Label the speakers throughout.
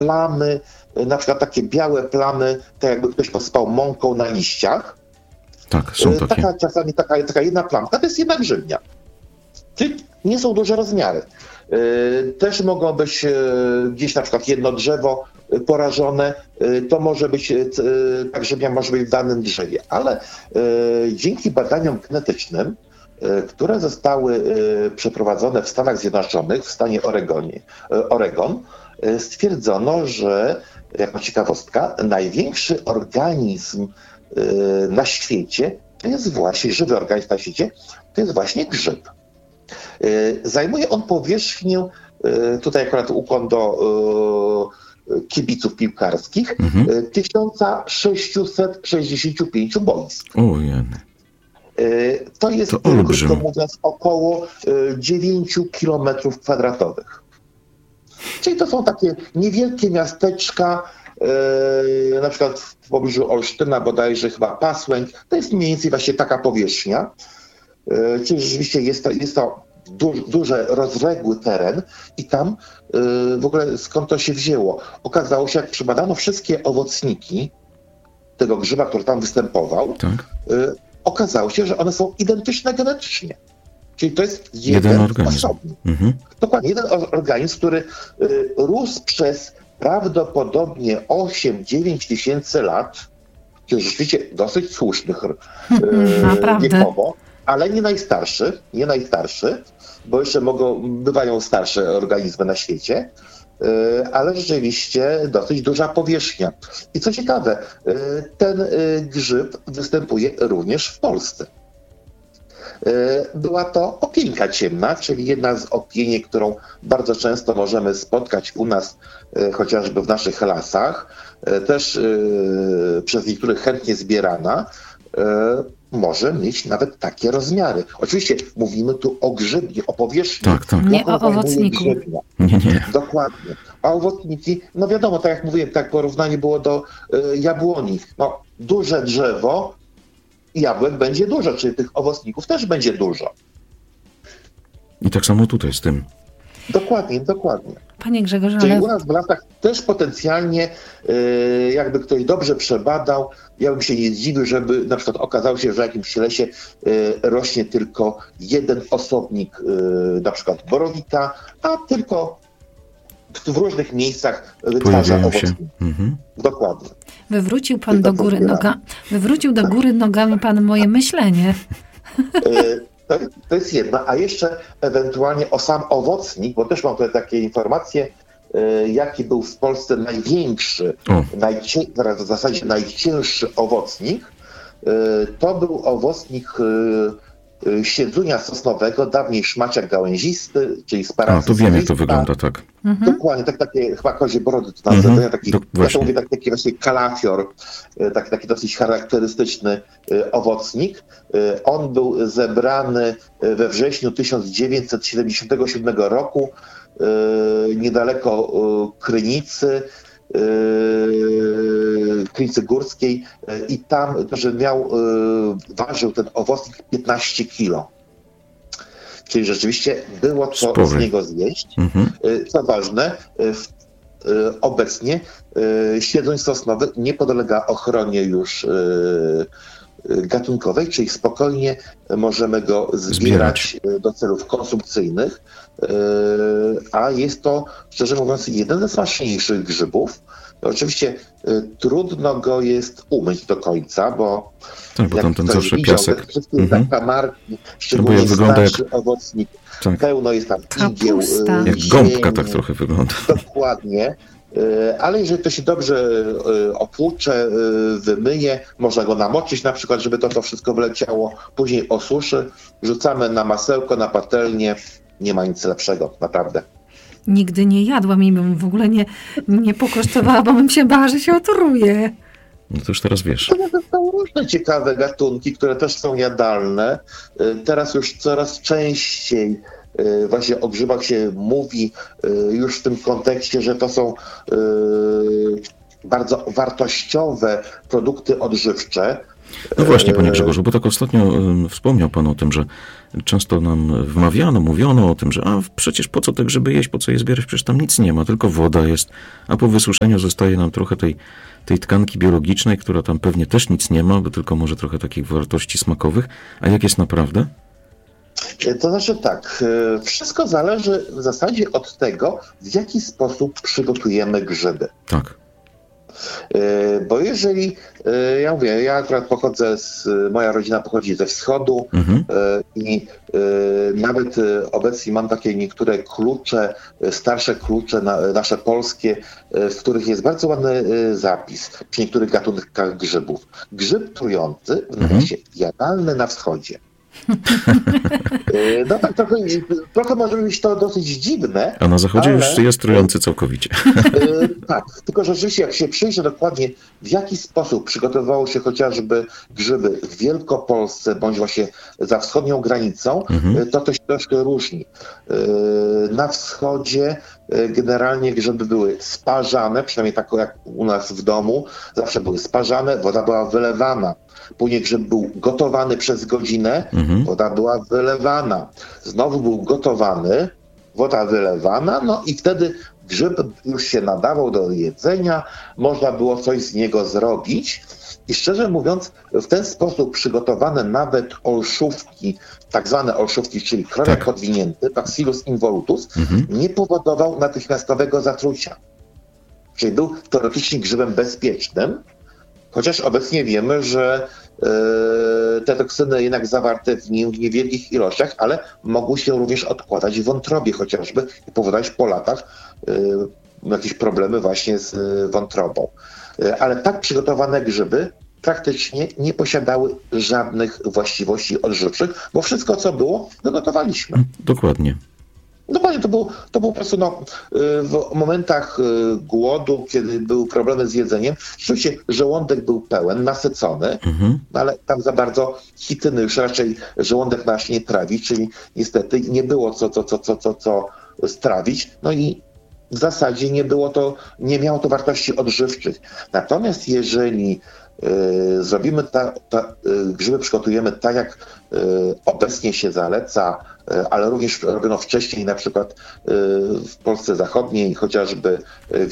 Speaker 1: plamy, na przykład takie białe plamy, tak jakby ktoś posypał mąką na liściach.
Speaker 2: Tak, są takie.
Speaker 1: Czasami taka jedna plamka, to jest jedna grzybnia. Czyli nie są duże rozmiary. Też mogą być gdzieś na przykład jedno drzewo porażone, to może być, ta grzybnia może być w danym drzewie, ale dzięki badaniom genetycznym, które zostały przeprowadzone w Stanach Zjednoczonych, w stanie Oregon, stwierdzono, że, jako ciekawostka, największy organizm na świecie, to jest właśnie, żywy organizm na świecie, to jest właśnie grzyb. Zajmuje on powierzchnię, tutaj akurat ukłon do kibiców piłkarskich, 1665 boisk. To jest, krótko mówiąc, około 9 kilometrów kwadratowych. Czyli to są takie niewielkie miasteczka, na przykład w pobliżu Olsztyna, bodajże chyba Pasłęk, to jest mniej więcej właśnie taka powierzchnia. Czyli rzeczywiście jest to duży, rozległy teren i tam w ogóle skąd to się wzięło? Okazało się, jak przebadano wszystkie owocniki tego grzyba, który tam występował, okazało się, że one są identyczne genetycznie. Czyli to jest jeden organizm. Dokładnie, jeden organizm, który rósł przez prawdopodobnie 8-9 tysięcy lat, czyli rzeczywiście dosyć słusznych wiekowo, ale nie najstarszy, bo jeszcze bywają starsze organizmy na świecie, ale rzeczywiście dosyć duża powierzchnia. I co ciekawe, ten grzyb występuje również w Polsce. Była to opienka ciemna, czyli jedna z opieniek, którą bardzo często możemy spotkać u nas, chociażby w naszych lasach, też przez niektórych chętnie zbierana, może mieć nawet takie rozmiary. Oczywiście mówimy tu o grzybnie, o powierzchni.
Speaker 3: Nie o owocniku.
Speaker 2: Nie.
Speaker 1: Dokładnie. A owocniki, no wiadomo, tak jak mówiłem, tak porównanie było do jabłoni. No, duże drzewo, jabłek będzie dużo, czyli tych owocników też będzie dużo.
Speaker 2: I tak samo tutaj z tym.
Speaker 1: Dokładnie.
Speaker 3: Panie Grzegorzu,
Speaker 1: czyli u nas w lasach też potencjalnie, jakby ktoś dobrze przebadał, ja bym się nie zdziwił, żeby na przykład okazało się, że w jakimś lesie rośnie tylko jeden osobnik, na przykład borowika, a tylko w różnych miejscach wytwarza owocniki. Dokładnie.
Speaker 3: Wywrócił pan wywrócił do góry nogami pan moje myślenie.
Speaker 1: To jest jedno, a jeszcze ewentualnie o sam owocnik, bo też mam tutaj takie informacje, jaki był w Polsce największy, w zasadzie najcięższy owocnik. To był owocnik siedzunia sosnowego, dawniej szmaciak gałęzisty, czyli sparagus.
Speaker 2: To wiem, jak to wygląda, tak.
Speaker 1: Dokładnie, takie chyba kozie brody to nazywa. Ja to mówię taki właśnie kalafior, taki dosyć charakterystyczny owocnik. On był zebrany we wrześniu 1977 roku niedaleko Krynicy Górskiej i tam, że ważył ten owocnik 15 kilo. Czyli rzeczywiście było co z niego zjeść. Co ważne, obecnie siedzoń sosnowy nie podlega ochronie już gatunkowej, czyli spokojnie możemy go zbierać do celów konsumpcyjnych, a jest to, szczerze mówiąc, jeden ze smaczniejszych grzybów. Oczywiście trudno go jest umyć do końca, bo
Speaker 2: tam ten zawsze piasek.
Speaker 1: Wszystkie zakamarki, szczególnie starszy owocnik, pełno jest tam igieł.
Speaker 2: Jak gąbka tak trochę wygląda.
Speaker 1: Dokładnie. Ale jeżeli to się dobrze opłucze, wymyje, można go namoczyć na przykład, żeby to wszystko wleciało, później osuszy, rzucamy na masełko, na patelnię, nie ma nic lepszego, naprawdę.
Speaker 3: Nigdy nie jadłam i bym w ogóle nie pokosztowała, bo bym się bała, że się otruje.
Speaker 2: No to już teraz wiesz.
Speaker 1: To są różne ciekawe gatunki, które też są jadalne. Teraz już coraz częściej właśnie o grzybach się mówi już w tym kontekście, że to są bardzo wartościowe produkty odżywcze.
Speaker 2: No właśnie, panie Grzegorzu, bo tak ostatnio wspomniał pan o tym, że często nam wmawiano, mówiono o tym, że przecież po co te grzyby jeść, po co je zbierać, przecież tam nic nie ma, tylko woda jest, a po wysuszeniu zostaje nam trochę tej tkanki biologicznej, która tam pewnie też nic nie ma, bo tylko może trochę takich wartości smakowych. A jak jest naprawdę?
Speaker 1: To znaczy tak, wszystko zależy w zasadzie od tego, w jaki sposób przygotujemy grzyby.
Speaker 2: Tak.
Speaker 1: Bo jeżeli, ja mówię, ja akurat moja rodzina pochodzi ze wschodu i nawet obecnie mam takie niektóre klucze, starsze klucze nasze polskie, w których jest bardzo ładny zapis przy niektórych gatunkach grzybów. Grzyb trujący w nawiasie jadalny na wschodzie. No tak, trochę może być to dosyć dziwne.
Speaker 2: A na zachodzie już jest trujący całkowicie.
Speaker 1: Tak, tylko że rzeczywiście jak się przyjrzy dokładnie, w jaki sposób przygotowywało się chociażby grzyby w Wielkopolsce, bądź właśnie za wschodnią granicą, to się troszkę różni. Na wschodzie generalnie grzyby były sparzane, przynajmniej tak jak u nas w domu, zawsze były sparzane, woda była wylewana. Później grzyb był gotowany przez godzinę, woda była wylewana. Znowu był gotowany, woda wylewana, no i wtedy grzyb już się nadawał do jedzenia, można było coś z niego zrobić. I szczerze mówiąc, w ten sposób przygotowane nawet olszówki, tak zwane olszówki, czyli kroniak podwinięty, Bacillus involutus, nie powodował natychmiastowego zatrucia. Czyli był teoretycznie grzybem bezpiecznym, chociaż obecnie wiemy, że te toksyny jednak zawarte w nim w niewielkich ilościach, ale mogły się również odkładać w wątrobie chociażby i powodować po latach jakieś problemy właśnie z wątrobą. Ale tak przygotowane grzyby praktycznie nie posiadały żadnych właściwości odżywczych, bo wszystko co było, wygotowaliśmy.
Speaker 2: Dokładnie.
Speaker 1: Dokładnie, to było po prostu w momentach głodu, kiedy były problemy z jedzeniem, rzeczywiście żołądek był pełen, nasycony, ale tam za bardzo chityny już raczej żołądek nasz nie trawi, czyli niestety nie było co strawić, no i w zasadzie nie miało to wartości odżywczych. Natomiast jeżeli zrobimy grzyby przygotujemy tak, jak obecnie się zaleca, ale również robiono wcześniej, na przykład w Polsce Zachodniej, chociażby w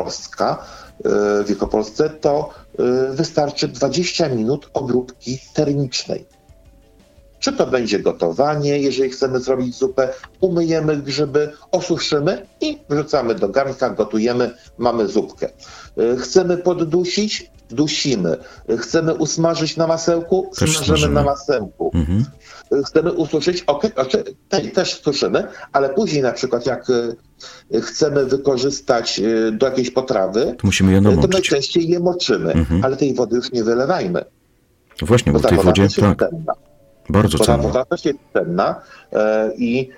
Speaker 1: Wielkopolsce, to wystarczy 20 minut obróbki termicznej. Czy to będzie gotowanie, jeżeli chcemy zrobić zupę, umyjemy grzyby, osuszymy i wrzucamy do garnka, gotujemy, mamy zupkę. Chcemy poddusić, dusimy. Chcemy usmażyć na masełku, smażymy na masełku. Chcemy ususzyć, też suszymy, ale później na przykład jak chcemy wykorzystać do jakiejś potrawy,
Speaker 2: to musimy je namoczyć.
Speaker 1: To najczęściej je moczymy, ale tej wody już nie wylewajmy.
Speaker 2: Właśnie, bo w tej wodzie bardzo cenna.
Speaker 1: Woda też jest cenna i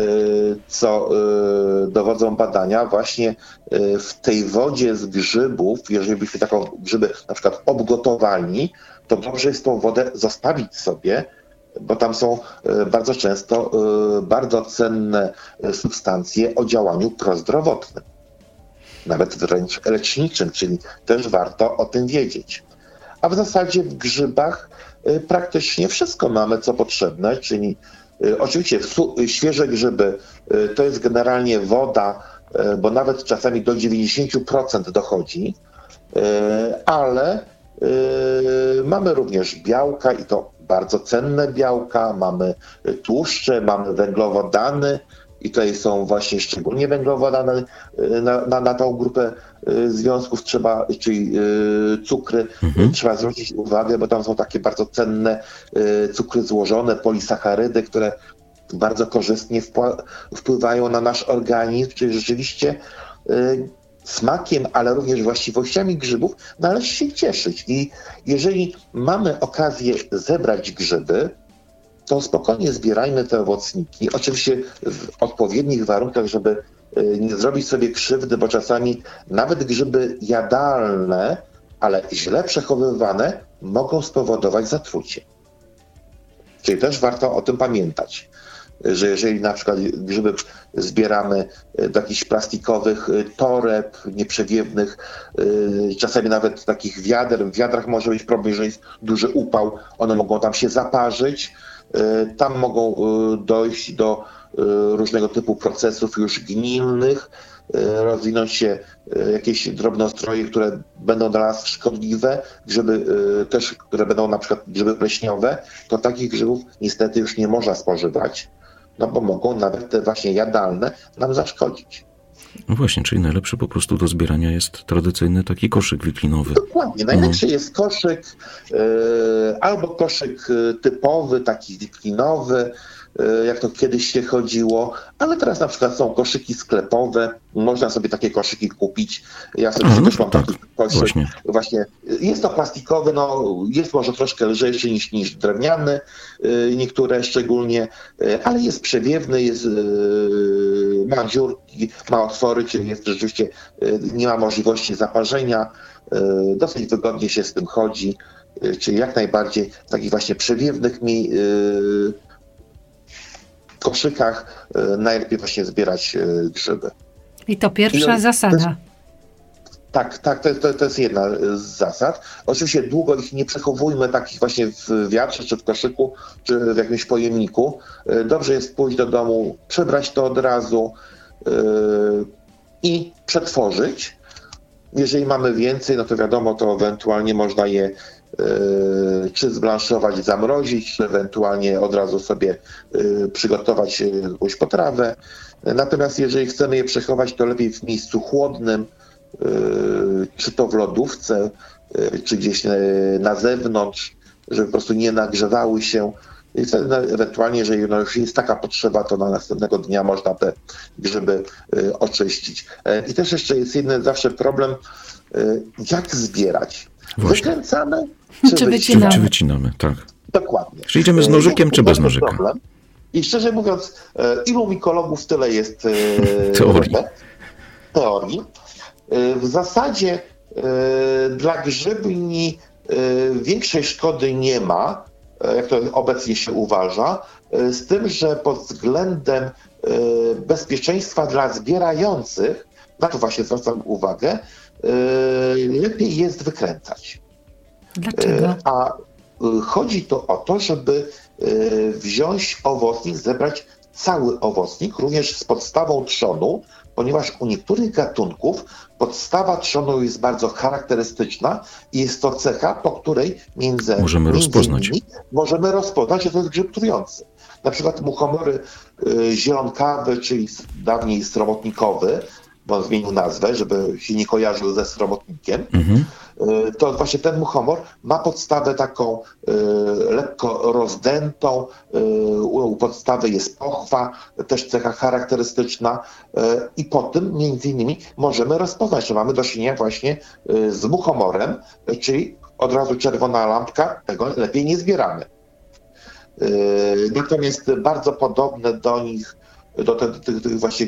Speaker 1: co dowodzą badania, właśnie w tej wodzie z grzybów, jeżeli byśmy taką grzyby na przykład obgotowali, to dobrze jest tą wodę zostawić sobie, bo tam są bardzo często bardzo cenne substancje o działaniu prozdrowotnym, nawet wręcz leczniczym, czyli też warto o tym wiedzieć. A w zasadzie w grzybach praktycznie wszystko mamy, co potrzebne, czyli oczywiście świeże grzyby to jest generalnie woda, bo nawet czasami do 90% dochodzi, ale mamy również białka i to bardzo cenne białka, mamy tłuszcze, mamy węglowodany i tutaj są właśnie szczególnie węglowodany na tą grupę związków czyli cukry, trzeba zwrócić uwagę, bo tam są takie bardzo cenne cukry złożone, polisacharydy, które bardzo korzystnie wpływają na nasz organizm, czyli rzeczywiście smakiem, ale również właściwościami grzybów należy się cieszyć. I jeżeli mamy okazję zebrać grzyby, to spokojnie zbierajmy te owocniki. Oczywiście w odpowiednich warunkach, żeby nie zrobić sobie krzywdy, bo czasami nawet grzyby jadalne, ale źle przechowywane, mogą spowodować zatrucie. Czyli też warto o tym pamiętać. że jeżeli na przykład grzyby zbieramy do jakichś plastikowych toreb nieprzewiewnych, czasami nawet takich wiader, w wiadrach może być problem, jeżeli jest duży upał, one mogą tam się zaparzyć, tam mogą dojść do różnego typu procesów już gnilnych, rozwinąć się jakieś drobnostroje, które będą dla nas szkodliwe, grzyby też, które będą na przykład grzyby pleśniowe, to takich grzybów niestety już nie można spożywać, no bo mogą nawet te właśnie jadalne nam zaszkodzić.
Speaker 2: No właśnie, czyli najlepszy po prostu do zbierania jest tradycyjny taki koszyk wiklinowy.
Speaker 1: Dokładnie, najlepszy jest koszyk, albo koszyk typowy, taki wiklinowy, jak to kiedyś się chodziło, ale teraz na przykład są koszyki sklepowe, można sobie takie koszyki kupić. Ja sobie też mam taki koszyk. Właśnie. Jest to plastikowy, no jest może troszkę lżejszy niż drewniany, niektóre szczególnie, ale jest przewiewny, ma dziurki, ma otwory, czyli jest rzeczywiście, nie ma możliwości zaparzenia, dosyć wygodnie się z tym chodzi, czyli jak najbardziej w takich właśnie przewiewnych koszykach najlepiej właśnie zbierać grzyby.
Speaker 3: I to pierwsza zasada.
Speaker 1: Tak, to jest jedna z zasad. Oczywiście długo ich nie przechowujmy takich właśnie w wiatrze, czy w koszyku, czy w jakimś pojemniku. Dobrze jest pójść do domu, przebrać to od razu i przetworzyć. Jeżeli mamy więcej, no to wiadomo, to ewentualnie można je czy zblanszować, zamrozić, czy ewentualnie od razu sobie przygotować jakąś potrawę. Natomiast jeżeli chcemy je przechować, to lepiej w miejscu chłodnym, czy to w lodówce, czy gdzieś na zewnątrz, żeby po prostu nie nagrzewały się. I wtedy ewentualnie, jeżeli już jest taka potrzeba, to na następnego dnia można te grzyby oczyścić. I też jeszcze jest jeden zawsze problem, jak zbierać.
Speaker 2: Właśnie.
Speaker 1: Wykręcamy,
Speaker 3: czy wycinamy?
Speaker 2: Czy wycinamy, tak.
Speaker 1: Dokładnie.
Speaker 2: Czy idziemy z nożykiem, czy bez nożyka?
Speaker 1: Problem. I szczerze mówiąc, ilu mikologów tyle jest teorii. W zasadzie dla grzybni większej szkody nie ma, jak to obecnie się uważa, z tym, że pod względem bezpieczeństwa dla zbierających, na to właśnie zwracam uwagę, lepiej jest wykręcać.
Speaker 3: Dlaczego?
Speaker 1: A chodzi to o to, żeby wziąć owocnik, zebrać cały owocnik, również z podstawą trzonu, ponieważ u niektórych gatunków podstawa trzonu jest bardzo charakterystyczna i jest to cecha, po której
Speaker 2: możemy rozpoznać,
Speaker 1: że to jest grzyb trujący. Na przykład muchomory zielonkawy, czyli dawniej sromotnikowy, bo on zmienił nazwę, żeby się nie kojarzył ze sromotnikiem, to właśnie ten muchomor ma podstawę taką lekko rozdętą, u podstawy jest pochwa, też cecha charakterystyczna i po tym między innymi możemy rozpoznać, że mamy do czynienia właśnie z muchomorem, czyli od razu czerwona lampka, tego lepiej nie zbieramy. Natomiast bardzo podobne do nich, do tych właśnie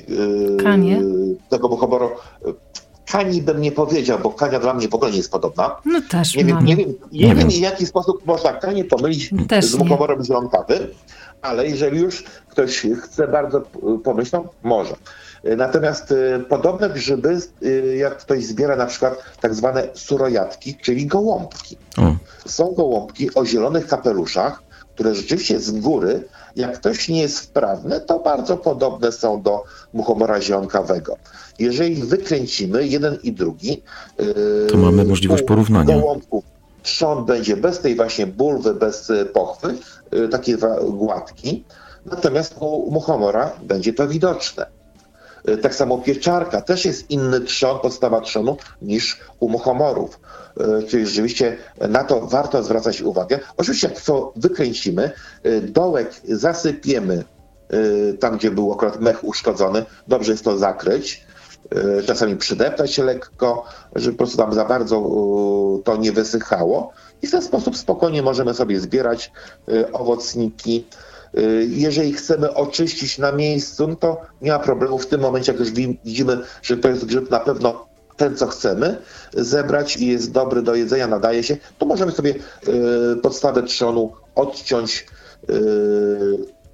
Speaker 1: tego muchomoru, kani bym nie powiedział, bo kania dla mnie w ogóle nie jest podobna.
Speaker 3: No też
Speaker 1: nie wiem, w jaki sposób można kanię pomylić z muchomorem zielonkawym, ale jeżeli już ktoś chce bardzo pomyślą, może. Natomiast podobne grzyby, jak ktoś zbiera na przykład tak zwane surojatki, czyli gołąbki. Są gołąbki o zielonych kapeluszach, które rzeczywiście z góry, jak ktoś nie jest wprawny, to bardzo podobne są do muchomora zielonkawego. Jeżeli wykręcimy jeden i drugi,
Speaker 2: to mamy możliwość porównania.
Speaker 1: Gołąbków trzon będzie bez tej właśnie bulwy, bez pochwy, taki gładki, natomiast u muchomora będzie to widoczne. Tak samo pieczarka, też jest inny trzon, podstawa trzonu niż u muchomorów. Czyli rzeczywiście na to warto zwracać uwagę. Oczywiście jak to wykręcimy, dołek zasypiemy tam, gdzie był akurat mech uszkodzony, dobrze jest to zakryć, czasami przydeptać się lekko, żeby po prostu tam za bardzo to nie wysychało i w ten sposób spokojnie możemy sobie zbierać owocniki. Jeżeli chcemy oczyścić na miejscu, no to nie ma problemu. W tym momencie, jak już widzimy, że to jest grzyb na pewno ten, co chcemy zebrać i jest dobry do jedzenia, nadaje się, to możemy sobie podstawę trzonu odciąć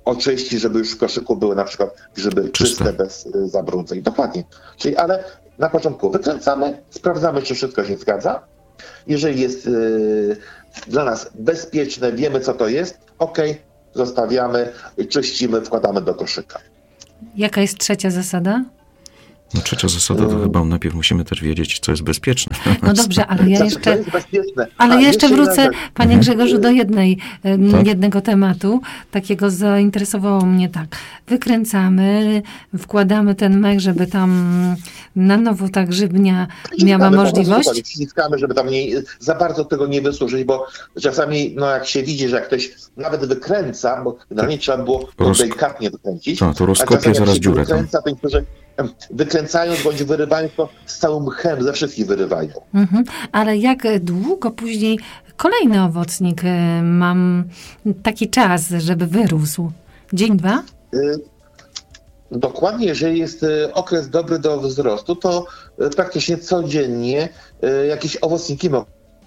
Speaker 1: oczyścić, żeby już w koszyku były na przykład grzyby czyste bez zabrudzeń. Dokładnie. Czyli ale na początku wykręcamy, sprawdzamy, czy wszystko się zgadza. Jeżeli jest dla nas bezpieczne, wiemy, co to jest, zostawiamy, czyścimy, wkładamy do koszyka.
Speaker 3: Jaka jest trzecia zasada?
Speaker 2: No, trzecia zasada to chyba najpierw musimy też wiedzieć, co jest bezpieczne.
Speaker 3: No dobrze, ale ja jeszcze,
Speaker 1: jeszcze
Speaker 3: wrócę, panie Grzegorzu, do jednego tematu. Takiego zainteresowało mnie tak. Wykręcamy, wkładamy ten mech, żeby tam na nowo ta grzybnia miała możliwość.
Speaker 1: Wciskamy, żeby tam za bardzo tego nie wysuszyć, bo czasami, jak się widzi, że jak ktoś nawet wykręca, bo generalnie trzeba było delikatnie wykręcić.
Speaker 2: To rozkopie zaraz dziurę tam.
Speaker 1: Wykręcając bądź wyrywając, to z całym mchem ze wszystkich wyrywają.
Speaker 3: Ale jak długo później kolejny owocnik mam taki czas, żeby wyrósł? Dzień, 2?
Speaker 1: Dokładnie, jeżeli jest okres dobry do wzrostu, to praktycznie codziennie jakieś owocniki mogą.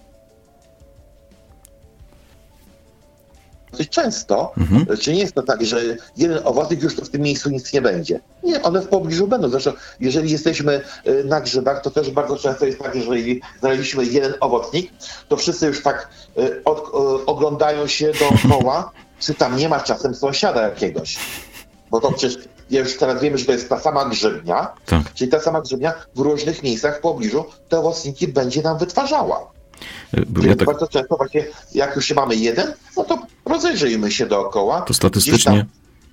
Speaker 1: Dosyć często, czy nie jest to tak, że jeden owocnik już to w tym miejscu nic nie będzie. Nie, one w pobliżu będą. Zresztą, jeżeli jesteśmy na grzybach, to też bardzo często jest tak, że jeżeli znaleźliśmy jeden owocnik, to wszyscy już tak oglądają się dookoła, czy tam nie ma czasem sąsiada jakiegoś. Bo to przecież już teraz wiemy, że to jest ta sama grzybnia, czyli ta sama grzybnia w różnych miejscach w pobliżu te owocniki będzie nam wytwarzała. Bardzo często właśnie, jak już mamy jeden, to rozejrzyjmy się dookoła.
Speaker 2: To statystycznie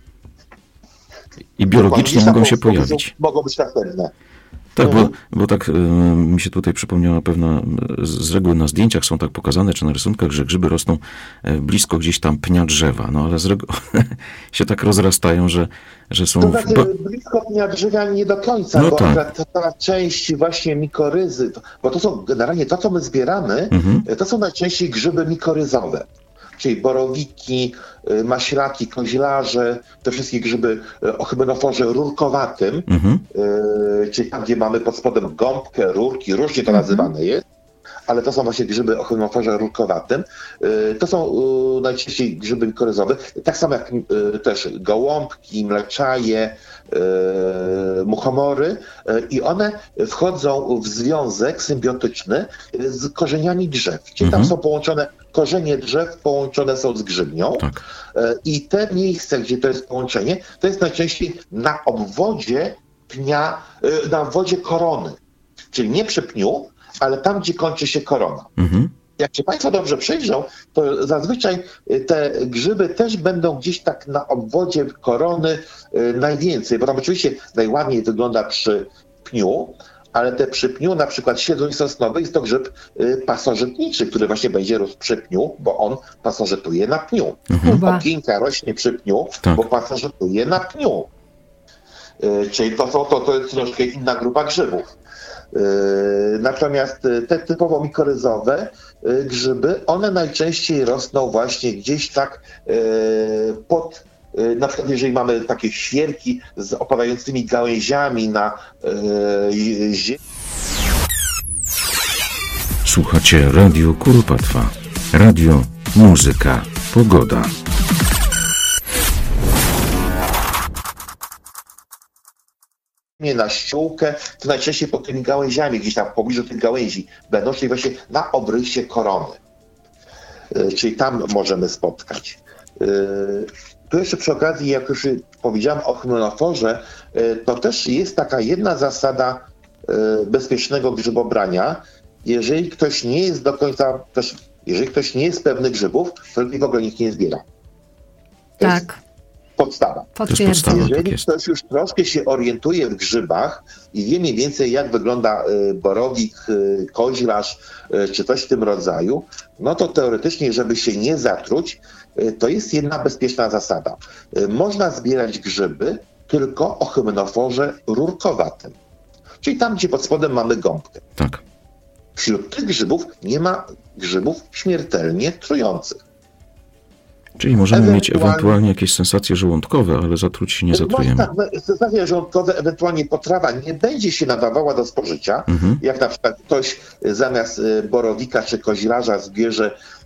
Speaker 2: i biologicznie mogą się pojawić.
Speaker 1: Mogą być tak pewne.
Speaker 2: Tak, bo tak mi się tutaj przypomniała pewna, z reguły na zdjęciach są tak pokazane, czy na rysunkach, że grzyby rosną blisko gdzieś tam pnia drzewa, ale z reguły się tak rozrastają, że są...
Speaker 1: To znaczy blisko pnia drzewa nie do końca, bo ta część właśnie mikoryzy, bo to są generalnie to, co my zbieramy, to są najczęściej grzyby mikoryzowe. Czyli borowiki, maślaki, koźlarze, te wszystkie grzyby o hybenoforze rurkowatym, czyli tam, gdzie mamy pod spodem gąbkę, rurki, różnie to nazywane jest, ale to są właśnie grzyby o hybenoforze rurkowatym. To są najczęściej grzyby mikoryzowe, tak samo jak też gołąbki, mleczaje, muchomory i one wchodzą w związek symbiotyczny z korzeniami drzew. Czyli tam są połączone korzenie drzew, połączone są z grzybnią i te miejsce, gdzie to jest połączenie, to jest najczęściej na obwodzie pnia, na obwodzie korony. Czyli nie przy pniu, ale tam, gdzie kończy się korona. Jak się Państwo dobrze przyjrzą, to zazwyczaj te grzyby też będą gdzieś tak na obwodzie korony najwięcej, bo tam oczywiście najładniej wygląda przy pniu, ale te przy pniu, na przykład siedzoń sosnowy, jest to grzyb pasożytniczy, który właśnie będzie rósł przy pniu, bo on pasożytuje na pniu. Okienka rośnie przy pniu, bo pasożytuje na pniu. Czyli to jest troszkę inna grupa grzybów. Natomiast te typowo mikoryzowe grzyby, one najczęściej rosną właśnie gdzieś tak pod, na przykład jeżeli mamy takie świerki z opadającymi gałęziami na ziemi.
Speaker 2: Słuchacie Radio Kuropatwa. Radio, muzyka, pogoda.
Speaker 1: Na ściółkę, to najczęściej pod tymi gałęziami, gdzieś tam w pobliżu tych gałęzi będą, czyli właśnie na obrysie korony. Czyli tam możemy spotkać. Tu jeszcze przy okazji, jak już powiedziałem o hybenoforze, to też jest taka jedna zasada bezpiecznego grzybobrania. Jeżeli ktoś nie jest do końca, jeżeli ktoś nie jest pewny grzybów, to lepiej w ogóle nikt nie zbiera.
Speaker 3: Tak.
Speaker 1: Podstawa. Jeżeli ktoś już troszkę się orientuje w grzybach i wie mniej więcej, jak wygląda borowik, koźlarz czy coś w tym rodzaju, no to teoretycznie, żeby się nie zatruć, to jest jedna bezpieczna zasada. Można zbierać grzyby tylko o hybenoforze rurkowatym. Czyli tam, gdzie pod spodem mamy gąbkę.
Speaker 2: Tak.
Speaker 1: Wśród tych grzybów nie ma grzybów śmiertelnie trujących.
Speaker 2: Czyli możemy mieć ewentualnie jakieś sensacje żołądkowe, ale zatruć się nie zatrujemy.
Speaker 1: Tak, sensacje żołądkowe, ewentualnie potrawa nie będzie się nadawała do spożycia. Jak na przykład ktoś zamiast borowika czy koźlarza zbierze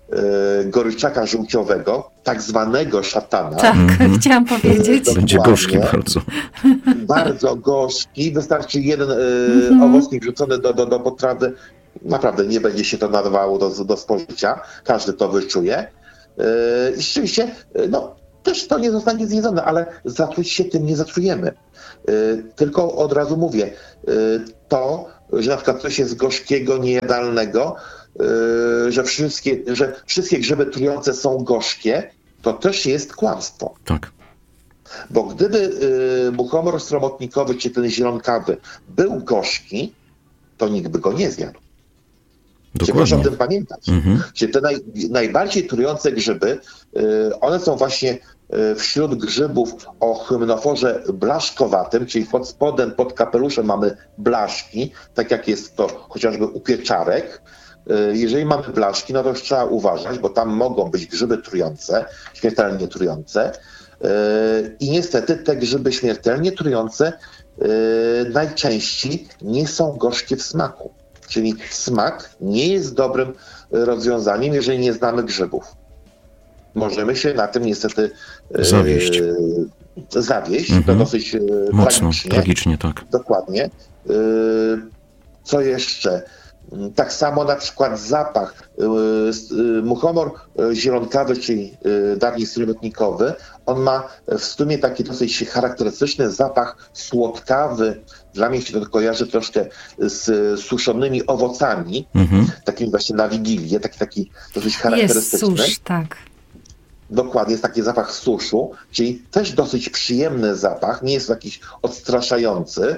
Speaker 1: goryczaka żółciowego, tak zwanego szatana.
Speaker 3: Tak, chciałam powiedzieć.
Speaker 2: Będzie gorzki bardzo.
Speaker 1: Bardzo gorzki. Wystarczy jeden owocnik wrzucony do potrawy. Naprawdę nie będzie się to nadawało do spożycia. Każdy to wyczuje. I rzeczywiście, też to nie zostanie zjedzone, ale zatruć się tym nie zatrujemy. Tylko od razu mówię, to, że na przykład coś jest gorzkiego, niejadalnego, że wszystkie grzyby trujące są gorzkie, to też jest kłamstwo.
Speaker 2: Tak.
Speaker 1: Bo gdyby muchomor sromotnikowy czy ten zielonkawy był gorzki, to nikt by go nie zjadł. Proszę o tym pamiętać. Czyli te najbardziej trujące grzyby, one są właśnie wśród grzybów o hymnoforze blaszkowatym, czyli pod spodem, pod kapeluszem mamy blaszki, tak jak jest to chociażby u pieczarek. Jeżeli mamy blaszki, no to już trzeba uważać, bo tam mogą być grzyby trujące, śmiertelnie trujące. I niestety te grzyby śmiertelnie trujące najczęściej nie są gorzkie w smaku. Czyli smak nie jest dobrym rozwiązaniem, jeżeli nie znamy grzybów. Możemy się na tym niestety zawieść. To dosyć
Speaker 2: mocno, tragicznie, tak.
Speaker 1: Dokładnie. Co jeszcze? Tak samo na przykład zapach. Muchomor zielonkawy, czyli dawniej sromotnikowy, on ma w sumie taki dosyć charakterystyczny zapach słodkawy. Dla mnie się to kojarzy troszkę z suszonymi owocami, takimi właśnie na Wigilię, taki dosyć charakterystyczny.
Speaker 3: Jest susz, tak.
Speaker 1: Dokładnie, jest taki zapach suszu, czyli też dosyć przyjemny zapach, nie jest jakiś odstraszający.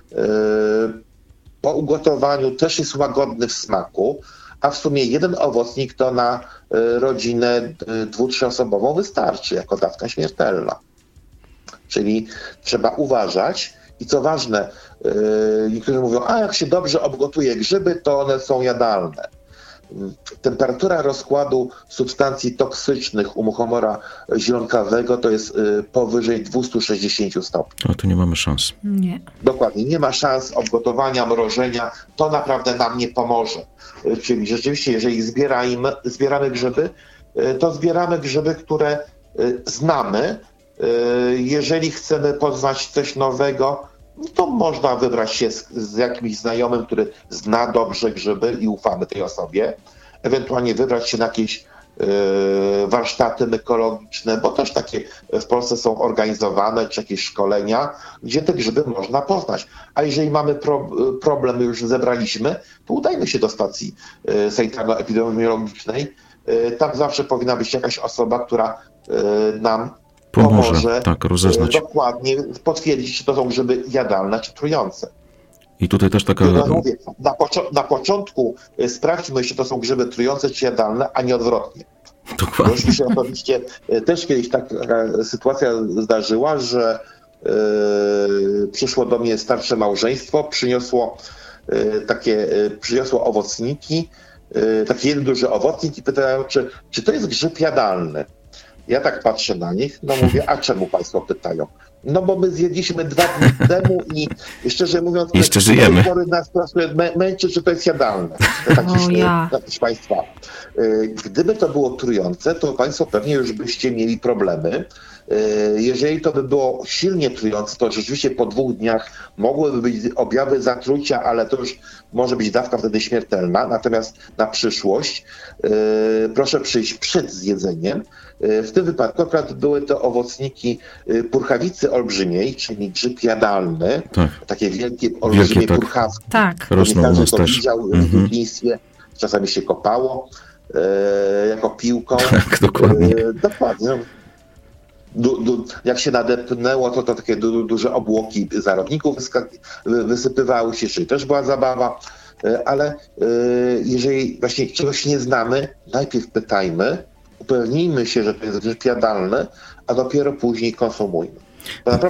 Speaker 1: Po ugotowaniu też jest łagodny w smaku, a w sumie jeden owocnik to na rodzinę 2-3-osobową wystarczy jako dawka śmiertelna. Czyli trzeba uważać i co ważne, niektórzy mówią, a jak się dobrze obgotuje grzyby, to one są jadalne. Temperatura rozkładu substancji toksycznych u muchomora zielonkawego to jest powyżej 260 stopni.
Speaker 2: A tu nie mamy szans.
Speaker 3: Nie.
Speaker 1: Dokładnie, nie ma szans obgotowania, mrożenia. To naprawdę nam nie pomoże. Czyli rzeczywiście, jeżeli zbieramy grzyby, to zbieramy grzyby, które znamy. Jeżeli chcemy poznać coś nowego, to można wybrać się z jakimś znajomym, który zna dobrze grzyby i ufamy tej osobie. Ewentualnie wybrać się na jakieś warsztaty mykologiczne, bo też takie w Polsce są organizowane, czy jakieś szkolenia, gdzie te grzyby można poznać. A jeżeli mamy problem, już zebraliśmy, to udajmy się do stacji sanitarno-epidemiologicznej. Tam zawsze powinna być jakaś osoba, która nam pomoże
Speaker 2: tak, rozeznać.
Speaker 1: Dokładnie potwierdzić, czy to są grzyby jadalne, czy trujące.
Speaker 2: I tutaj też taka...
Speaker 1: Mówię, na początku sprawdźmy, czy to są grzyby trujące, czy jadalne, a nie odwrotnie.
Speaker 2: Dokładnie.
Speaker 1: Już mi się osobiście też kiedyś taka sytuacja zdarzyła, że przyszło do mnie starsze małżeństwo, przyniosło owocniki, taki jeden duży owocnik i pytają, czy to jest grzyb jadalny. Ja tak patrzę na nich, mówię, a czemu państwo pytają? No bo my zjedliśmy 2 dni temu i szczerze mówiąc,
Speaker 2: jeszcze żyjemy.
Speaker 1: Pory nas męczy, czy to jest jadalne. Proszę państwa, gdyby to było trujące, to państwo pewnie już byście mieli problemy. Jeżeli to by było silnie trujące, to rzeczywiście po 2 dniach mogłyby być objawy zatrucia, ale to już może być dawka wtedy śmiertelna. Natomiast na przyszłość proszę przyjść przed zjedzeniem. W tym wypadku akurat były to owocniki purchawicy olbrzymiej, czyli grzyb jadalny. Tak. Takie wielkie, olbrzymie purchawki.
Speaker 3: Tak.
Speaker 1: Rosną u nas też. Widział w dzieciństwie. Czasami się kopało jako piłką.
Speaker 2: Tak, dokładnie.
Speaker 1: Dokładnie. Jak się nadepnęło, to takie duże obłoki zarodników wysypywały się, czyli też była zabawa. Ale jeżeli właśnie czegoś nie znamy, najpierw pytajmy, upewnijmy się, że to jest grzyb jadalny, a dopiero później konsumujmy. Bo naprawdę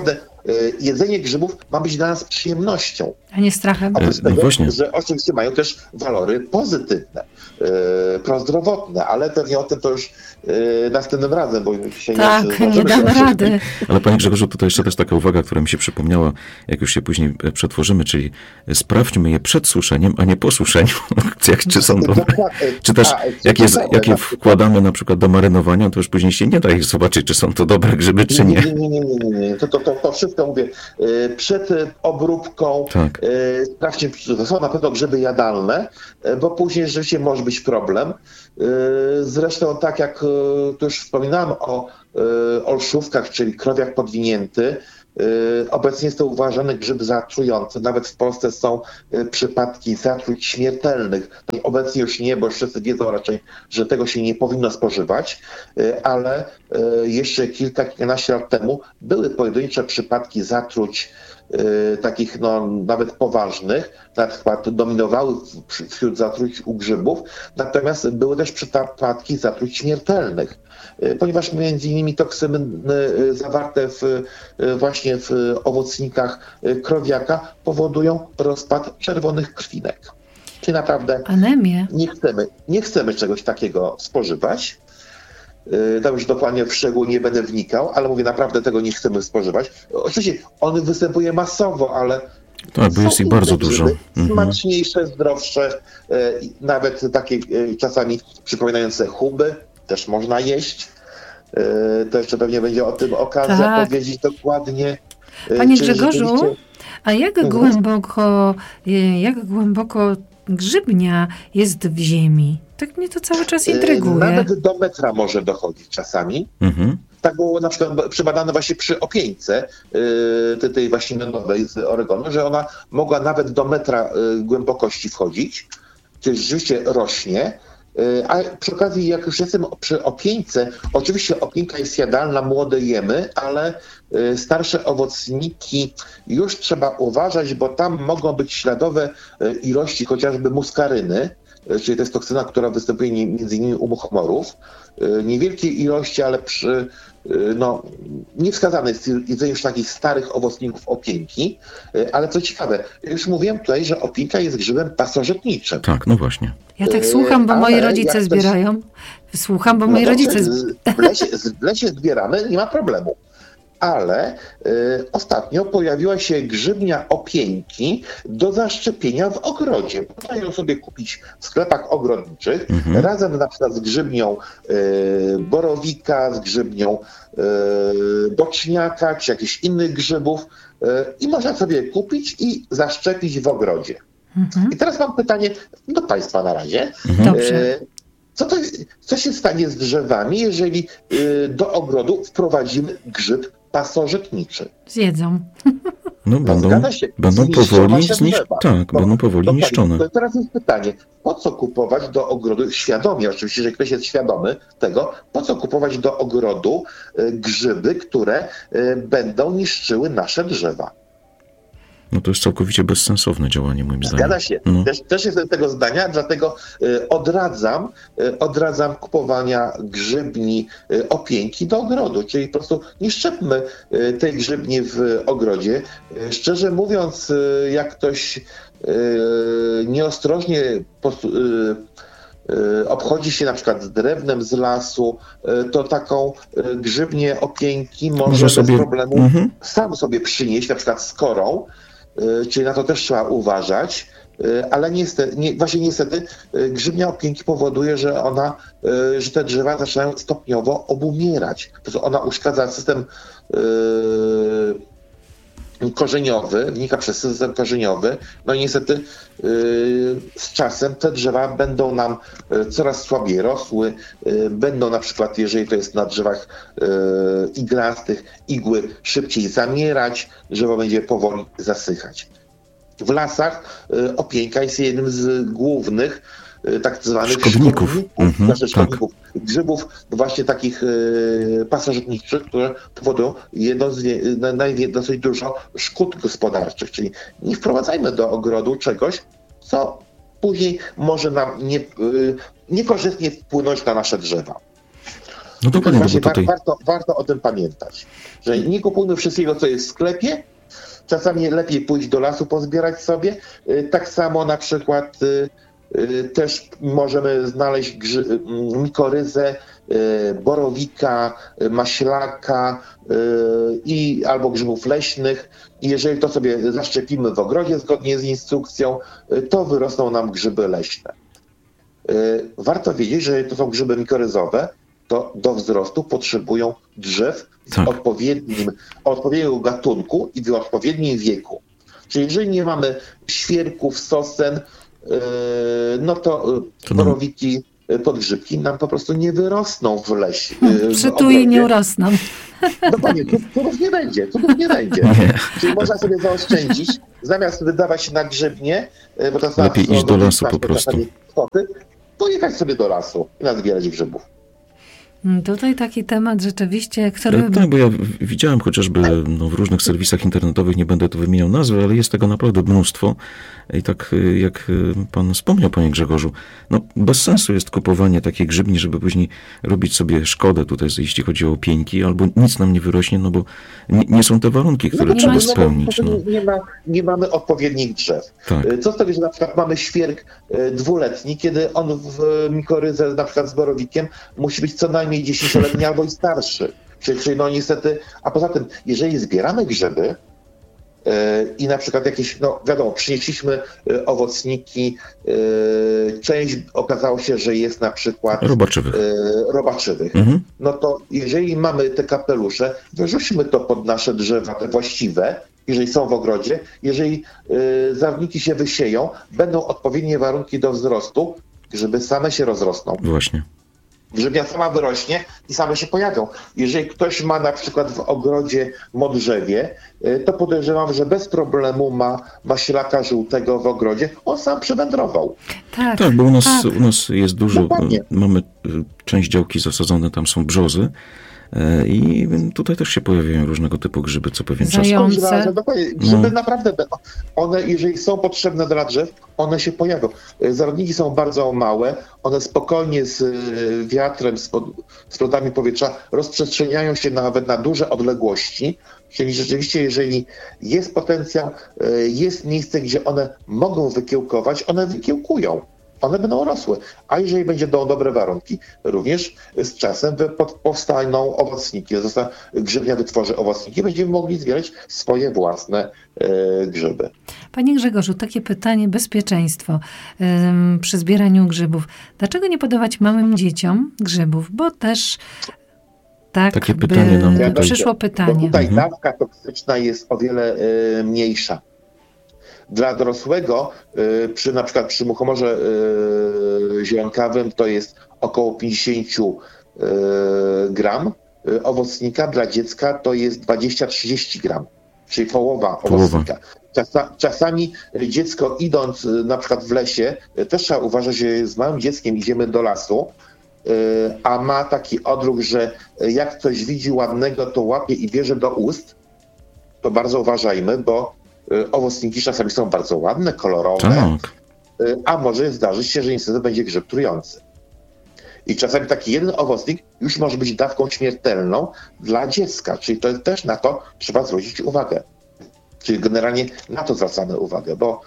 Speaker 1: jedzenie grzybów ma być dla nas przyjemnością.
Speaker 3: A nie strachem.
Speaker 1: Oprócz tego,
Speaker 2: właśnie.
Speaker 1: że oczywiście mają też walory pozytywne, prozdrowotne, ale pewnie o tym to już następnym razem, bo się
Speaker 3: nie damy rady.
Speaker 2: Ale panie Grzegorzu, tutaj jeszcze też taka uwaga, która mi się przypomniała, jak już się później przetworzymy, czyli sprawdźmy je przed suszeniem, a nie po suszeniu, czy są dobre. Czy też jak je wkładamy na przykład do marynowania, to już później się nie da ich zobaczyć, czy są to dobre grzyby, czy nie.
Speaker 1: Nie. To wszystko mówię. Przed obróbką sprawdźmy, czy to są na pewno grzyby jadalne, bo później rzeczywiście może być problem. Zresztą tak jak tu już wspominałem o olszówkach, czyli krowiak podwinięty, obecnie jest to uważany grzyb zatrujący. Nawet w Polsce są przypadki zatruć śmiertelnych. Obecnie już nie, bo wszyscy wiedzą raczej, że tego się nie powinno spożywać, ale jeszcze kilkanaście lat temu były pojedyncze przypadki zatruć takich nawet poważnych, nawet chyba dominowały wśród zatruć u grzybów, natomiast były też przypadki zatruć śmiertelnych, ponieważ między innymi toksyny zawarte właśnie w owocnikach krowiaka powodują rozpad czerwonych krwinek. Czyli naprawdę
Speaker 3: anemię.
Speaker 1: Nie chcemy czegoś takiego spożywać. Tam już dokładnie w szczegóły nie będę wnikał, ale mówię, naprawdę tego nie chcemy spożywać. Oczywiście on występuje masowo, ale
Speaker 2: tak, bo jest ich bardzo dużo.
Speaker 1: Smaczniejsze, zdrowsze, nawet takie czasami przypominające chuby też można jeść. To jeszcze pewnie będzie o tym okazja powiedzieć dokładnie.
Speaker 3: Panie Grzegorzu, a jak głęboko grzybnia jest w ziemi? Tak mnie to cały czas intryguje.
Speaker 1: Nawet do metra może dochodzić czasami. Tak było na przykład przebadane właśnie przy opieńce tej właśnie nowej z Oregonu, że ona mogła nawet do metra głębokości wchodzić, czyli rzeczywiście rośnie. A przy okazji, jak już jestem przy opieńce, oczywiście opieńka jest jadalna, młode jemy, ale starsze owocniki już trzeba uważać, bo tam mogą być śladowe ilości chociażby muskaryny, czyli to jest toksyna, która występuje między innymi u muchomorów. Niewielkie ilości, ale przy niewskazane jest jedzenie już takich starych owocników opieńki. Ale co ciekawe, już mówiłem tutaj, że opieńka jest grzybem pasożytniczym.
Speaker 2: Tak, no właśnie.
Speaker 3: Ja tak słucham, bo moi rodzice zbierają. Słucham, bo moi rodzice
Speaker 1: w lesie zbieramy, nie ma problemu. Ale ostatnio pojawiła się grzybnia opieńki do zaszczepienia w ogrodzie. Można ją sobie kupić w sklepach ogrodniczych, razem na przykład z grzybnią borowika, z grzybnią boczniaka, czy jakichś innych grzybów i można sobie kupić i zaszczepić w ogrodzie. I teraz mam pytanie do Państwa na razie.
Speaker 3: Dobrze.
Speaker 1: Co się stanie z drzewami, jeżeli do ogrodu wprowadzimy grzyb pasożytniczy?
Speaker 3: Zjedzą.
Speaker 2: No będą powoli niszczone.
Speaker 1: To teraz jest pytanie, po co kupować do ogrodu, świadomie oczywiście, że ktoś jest świadomy tego, po co kupować do ogrodu grzyby, które będą niszczyły nasze drzewa?
Speaker 2: No to jest całkowicie bezsensowne działanie, moim zdaniem.
Speaker 1: Zgadza się. Też jestem tego zdania, dlatego odradzam kupowania grzybni opieńki do ogrodu, czyli po prostu nie szczepmy tej grzybni w ogrodzie. Szczerze mówiąc, jak ktoś nieostrożnie obchodzi się na przykład z drewnem z lasu, to taką grzybnię opieńki może bez problemu sam sobie przynieść, na przykład z korą. Czyli na to też trzeba uważać, ale niestety grzybnia opieńki powoduje, że te drzewa zaczynają stopniowo obumierać. Po prostu ona uszkadza system korzeniowy, wnika przez system korzeniowy. No i niestety z czasem te drzewa będą nam coraz słabiej rosły. Będą na przykład, jeżeli to jest na drzewach iglastych, igły szybciej zamierać, drzewo będzie powoli zasychać. W lasach opieńka jest jednym z głównych tak zwanych szkodników, grzybów właśnie takich pasożytniczych, które powodują dosyć dużo szkód gospodarczych. Czyli nie wprowadzajmy do ogrodu czegoś, co później może nam niekorzystnie wpłynąć na nasze drzewa.
Speaker 2: No dokładnie,
Speaker 1: właśnie
Speaker 2: bo tutaj...
Speaker 1: warto o tym pamiętać, że nie kupujmy wszystkiego, co jest w sklepie. Czasami lepiej pójść do lasu, pozbierać sobie. Tak samo na przykład też możemy znaleźć mikoryzę, borowika, maślaka albo grzybów leśnych. I jeżeli to sobie zaszczepimy w ogrodzie zgodnie z instrukcją, to wyrosną nam grzyby leśne. Warto wiedzieć, że to są grzyby mikoryzowe, to do wzrostu potrzebują drzew z odpowiedniego gatunku i w odpowiednim wieku. Czyli jeżeli nie mamy świerków, sosen, no to borowiki, podgrzybki nam po prostu nie wyrosną w lesie.
Speaker 3: Przytuli nie urosną.
Speaker 1: Dokładnie, cudów nie będzie. Czyli można sobie zaoszczędzić, zamiast wydawać się na grzybnie, bo to
Speaker 2: lepiej iść do lasu po prostu.
Speaker 1: Pojechać sobie do lasu i nazbierać grzybów.
Speaker 3: Tutaj taki temat rzeczywiście, który...
Speaker 2: Tak, bo ja widziałem chociażby w różnych serwisach internetowych, nie będę tu wymieniał nazwy, ale jest tego naprawdę mnóstwo. I tak jak pan wspomniał, panie Grzegorzu, no bez sensu jest kupowanie takiej grzybni, żeby później robić sobie szkodę tutaj, jeśli chodzi o pieńki, albo nic nam nie wyrośnie, no bo nie są te warunki, które trzeba spełnić.
Speaker 1: Nie mamy odpowiednich drzew.
Speaker 2: Tak.
Speaker 1: Co z tego, że na przykład mamy świerk dwuletni, kiedy on w mikoryzę na przykład z borowikiem musi być co najmniej 10-letni albo i starszy. Czyli no niestety, a poza tym, jeżeli zbieramy grzyby i na przykład jakieś, no wiadomo, przynieśliśmy owocniki, część okazało się, że jest na przykład robaczywych. No to jeżeli mamy te kapelusze, wyrzućmy to pod nasze drzewa, te właściwe, jeżeli są w ogrodzie, jeżeli zarniki się wysieją, będą odpowiednie warunki do wzrostu, grzyby same się rozrosną.
Speaker 2: Właśnie.
Speaker 1: Grzybnia sama wyrośnie i same się pojawią. Jeżeli ktoś ma na przykład w ogrodzie modrzewie, to podejrzewam, że bez problemu ma maślaka żółtego w ogrodzie. On sam przywędrował.
Speaker 2: Tak, bo u nas jest dużo, dokładnie. Mamy część działki zasadzone, tam są brzozy. I tutaj też się pojawiają różnego typu grzyby, co pewien czas.
Speaker 1: Grzyby naprawdę, one jeżeli są potrzebne dla drzew, one się pojawią. Zarodniki są bardzo małe, one spokojnie z wiatrem, z prądami powietrza rozprzestrzeniają się nawet na duże odległości, czyli rzeczywiście jeżeli jest potencjał, jest miejsce, gdzie one mogą wykiełkować, one wykiełkują. One będą rosły. A jeżeli będą dobre warunki, również z czasem powstaną owocniki. Grzybnia wytworzy owocniki, będziemy mogli zbierać swoje własne grzyby.
Speaker 3: Panie Grzegorzu, takie pytanie, bezpieczeństwo przy zbieraniu grzybów. Dlaczego nie podawać małym dzieciom grzybów? Bo też
Speaker 2: takie pytanie nam
Speaker 3: przyszło pytanie.
Speaker 1: Bo tutaj dawka toksyczna jest o wiele mniejsza. Dla dorosłego, na przykład przy muchomorze zielonawym, to jest około 50 gram owocnika. Dla dziecka to jest 20-30 gram, czyli połowa owocnika. Czasami dziecko idąc na przykład w lesie, też trzeba uważać, że z małym dzieckiem idziemy do lasu, a ma taki odruch, że jak coś widzi ładnego, to łapie i bierze do ust, to bardzo uważajmy, bo owocniki czasami są bardzo ładne, kolorowe, a może zdarzyć się, że niestety będzie grzyb trujący. I czasami taki jeden owocnik już może być dawką śmiertelną dla dziecka, czyli to też na to trzeba zwrócić uwagę. Czyli generalnie na to zwracamy uwagę, bo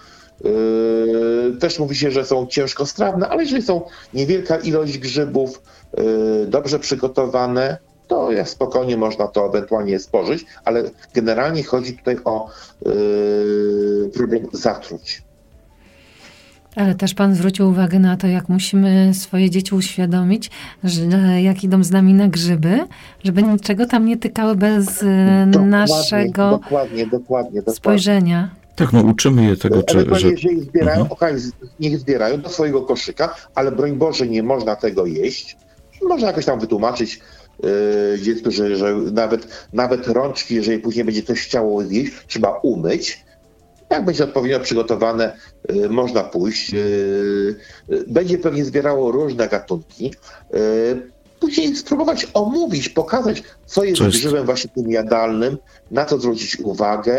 Speaker 1: też mówi się, że są ciężkostrawne, ale jeżeli są niewielka ilość grzybów, dobrze przygotowane, to spokojnie można to ewentualnie spożyć, ale generalnie chodzi tutaj o problem zatruć.
Speaker 3: Ale też pan zwrócił uwagę na to, jak musimy swoje dzieci uświadomić, że jak idą z nami na grzyby, żeby niczego tam nie tykały bez naszego spojrzenia.
Speaker 2: Tak, no uczymy je tego,
Speaker 1: że... Jeżeli zbierają, niech zbierają do swojego koszyka, ale broń Boże, nie można tego jeść. Można jakoś tam wytłumaczyć dziecku, że nawet rączki, jeżeli później będzie coś chciało zjeść, trzeba umyć. Jak będzie odpowiednio przygotowane, można pójść. Będzie pewnie zbierało różne gatunki. Później spróbować omówić, pokazać, co jest grzybem właśnie tym jadalnym, na co zwrócić uwagę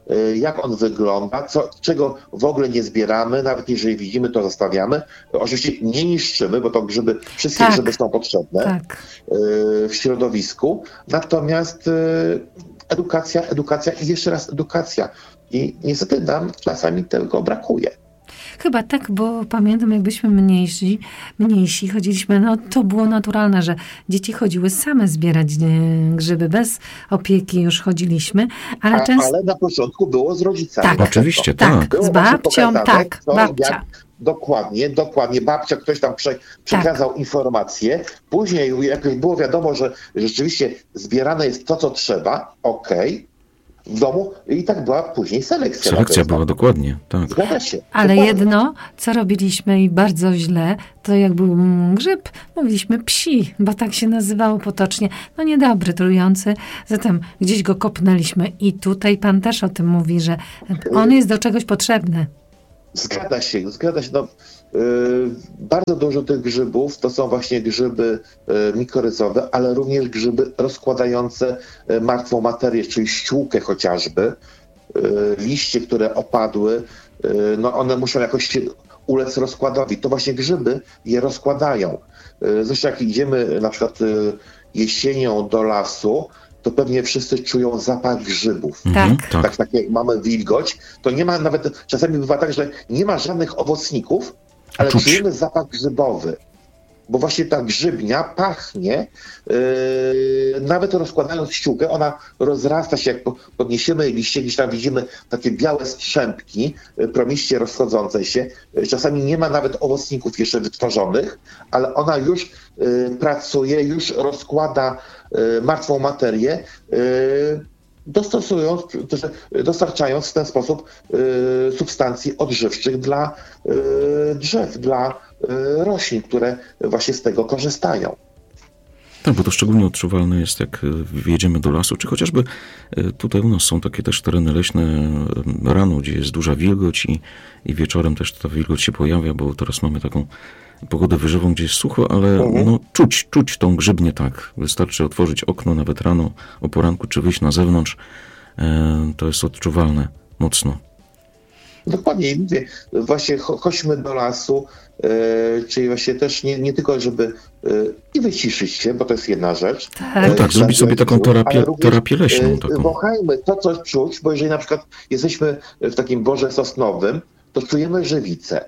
Speaker 1: jak on wygląda, czego w ogóle nie zbieramy, nawet jeżeli widzimy, to zostawiamy. Oczywiście nie niszczymy, bo to wszystkie grzyby są potrzebne w środowisku. Natomiast edukacja i jeszcze raz edukacja. I niestety nam czasami tego brakuje.
Speaker 3: Chyba tak, bo pamiętam, jakbyśmy mniejsi chodziliśmy, no to było naturalne, że dzieci chodziły same zbierać grzyby, bez opieki już chodziliśmy, ale
Speaker 1: na początku było z rodzicami.
Speaker 2: Tak, oczywiście, tak.
Speaker 3: Z babcią, babcia.
Speaker 1: Dokładnie. Babcia, ktoś tam przekazał informację. Później jakoś było wiadomo, że rzeczywiście zbierane jest to, co trzeba, w domu i tak była później selekcja.
Speaker 2: Selekcja była, dokładnie, tak.
Speaker 1: Zgadza się.
Speaker 3: Ale
Speaker 1: dokładnie.
Speaker 3: jedno, co robiliśmy i bardzo źle, to jak był grzyb, mówiliśmy psi, bo tak się nazywało potocznie. No niedobry, trujący. Zatem gdzieś go kopnęliśmy i tutaj pan też o tym mówi, że on jest do czegoś potrzebny.
Speaker 1: Zgadza się. No, bardzo dużo tych grzybów to są właśnie grzyby mikoryzowe, ale również grzyby rozkładające martwą materię, czyli ściółkę chociażby. Liście, które opadły, no one muszą jakoś się ulec rozkładowi. To właśnie grzyby je rozkładają. Zresztą jak idziemy na przykład jesienią do lasu, to pewnie wszyscy czują zapach grzybów. Tak jak mamy wilgoć, to nie ma nawet, czasami bywa tak, że nie ma żadnych owocników, ale czujemy zapach grzybowy. Bo właśnie ta grzybnia pachnie, nawet rozkładając ściółkę, ona rozrasta się, jak podniesiemy liście, gdzieś tam widzimy takie białe strzępki, promiście rozchodzące się. Czasami nie ma nawet owocników jeszcze wytworzonych, ale ona już pracuje, już rozkłada martwą materię, dostarczając w ten sposób substancji odżywczych dla drzew, dla roślin, które właśnie z tego korzystają.
Speaker 2: Tak, bo to szczególnie odczuwalne jest, jak wjedziemy do lasu, czy chociażby tutaj u nas są takie też tereny leśne rano, gdzie jest duża wilgoć i wieczorem też ta wilgoć się pojawia, bo teraz mamy taką pogodę wyżową, gdzie jest sucho, ale no, czuć tą grzybnię tak. Wystarczy otworzyć okno nawet rano, o poranku, czy wyjść na zewnątrz. To jest odczuwalne mocno.
Speaker 1: Dokładnie. I mówię, właśnie chodźmy do lasu, czyli właśnie też nie tylko, żeby i wyciszyć się, bo to jest jedna rzecz.
Speaker 2: Tak, zrobić sobie taką terapię leśną.
Speaker 1: Wąchajmy to, co czuć, bo jeżeli na przykład jesteśmy w takim borze sosnowym, to czujemy żywicę.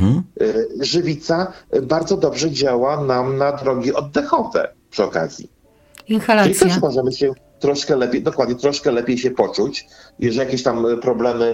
Speaker 1: Żywica bardzo dobrze działa nam na drogi oddechowe przy okazji.
Speaker 3: Inhalacja.
Speaker 1: Czyli też możemy się troszkę lepiej się poczuć. Jeżeli jakieś tam problemy